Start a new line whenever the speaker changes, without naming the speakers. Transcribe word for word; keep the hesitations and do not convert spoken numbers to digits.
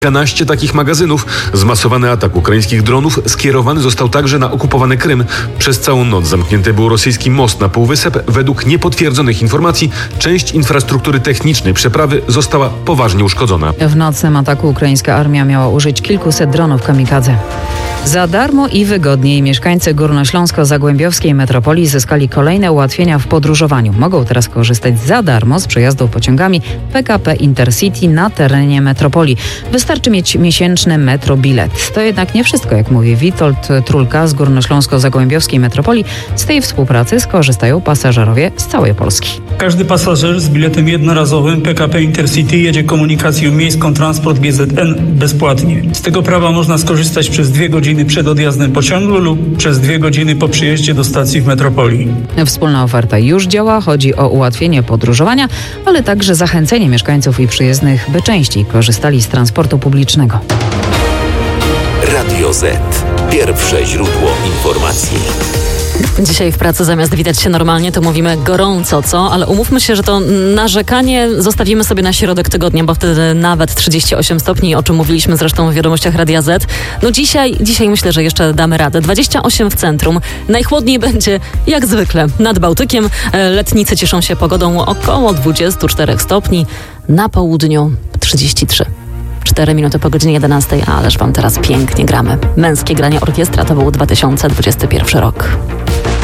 Kilkanaście takich magazynów. Zmasowany atak ukraińskich dronów skierowany został także na okupowany Krym. Przez całą noc zamknięty był rosyjski most na półwysep. Według niepotwierdzonych informacji część infrastruktury technicznej przeprawy została poważnie uszkodzona.
W nocnym ataku ukraińska armia miała użyć kilkuset dronów kamikadze. Za darmo i wygodniej mieszkańcy górnośląsko-zagłębiowskiej metropolii zyskali kolejne ułatwienia w podróżowaniu. Mogą teraz korzystać za darmo z przejazdów pociągami P K P Intercity na terenie metropolii. Wystarczy mieć miesięczny metrobilet. To jednak nie wszystko, jak mówi Witold Trulka z górnośląsko-zagłębiowskiej metropolii. Z tej współpracy skorzystają pasażerowie z całej Polski.
Każdy pasażer z biletem jednorazowym P K P Intercity jedzie komunikacją miejską Transport G Z N bezpłatnie. Z tego prawa można skorzystać przez dwie godziny przed odjazdem pociągu lub przez dwie godziny po przyjeździe do stacji w metropolii.
Wspólna oferta już działa. Chodzi o ułatwienie podróżowania, ale także zachęcenie mieszkańców i przyjezdnych, by częściej korzystali z transportu publicznego.
Radio Z. Pierwsze źródło informacji.
Dzisiaj w pracy zamiast witać się normalnie, to mówimy gorąco, co? Ale umówmy się, że to narzekanie zostawimy sobie na środek tygodnia, bo wtedy nawet trzydzieści osiem stopni, o czym mówiliśmy zresztą w wiadomościach Radia Z. No dzisiaj, dzisiaj myślę, że jeszcze damy radę. dwadzieścia osiem w centrum. Najchłodniej będzie jak zwykle nad Bałtykiem. Letnicy cieszą się pogodą około dwadzieścia cztery stopni. Na południu trzydzieści trzy. cztery minuty po godzinie jedenastej, ależ wam teraz pięknie gramy. Męskie granie orkiestra to był dwa tysiące dwudziesty pierwszy rok.